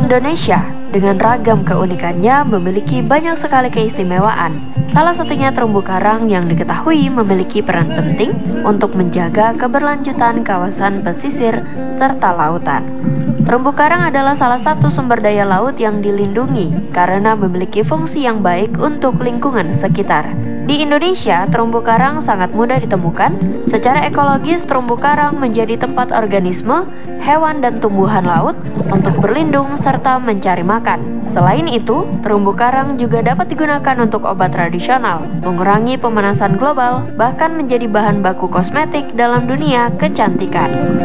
Indonesia dengan ragam keunikannya memiliki banyak sekali keistimewaan. Salah satunya terumbu karang yang diketahui memiliki peran penting untuk menjaga keberlanjutan kawasan pesisir serta lautan. Terumbu karang adalah salah satu sumber daya laut yang dilindungi karena memiliki fungsi yang baik untuk lingkungan sekitar. Di Indonesia, terumbu karang sangat mudah ditemukan. Secara ekologis, terumbu karang menjadi tempat organisme, hewan dan tumbuhan laut untuk berlindung serta mencari makan. Selain itu, terumbu karang juga dapat digunakan untuk obat tradisional, mengurangi pemanasan global, bahkan menjadi bahan baku kosmetik dalam dunia kecantikan.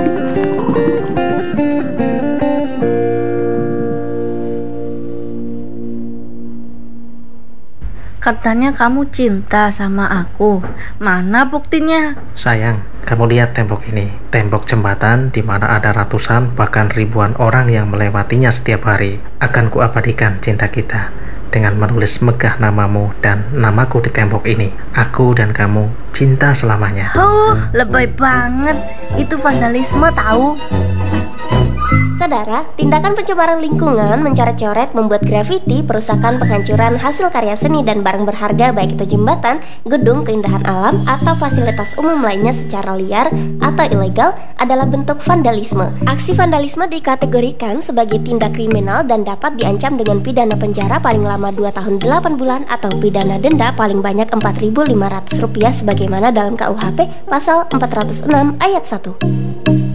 Katanya kamu cinta sama aku. Mana buktinya? Sayang, kamu lihat tembok ini. Tembok jembatan di mana ada ratusan bahkan ribuan orang yang melewatinya setiap hari. Akan kuabadikan cinta kita dengan menulis megah namamu dan namaku di tembok ini. Aku dan kamu cinta selamanya. Oh, lebay banget. Itu vandalisme tahu. Saudara, tindakan pencemaran lingkungan, mencoret-coret, membuat grafiti, perusakan, penghancuran hasil karya seni dan barang berharga baik itu jembatan, gedung, keindahan alam, atau fasilitas umum lainnya secara liar atau ilegal adalah bentuk vandalisme. Aksi vandalisme dikategorikan sebagai tindak kriminal dan dapat diancam dengan pidana penjara paling lama 2 tahun 8 bulan atau pidana denda paling banyak Rp4.500 sebagaimana dalam KUHP pasal 406 ayat 1.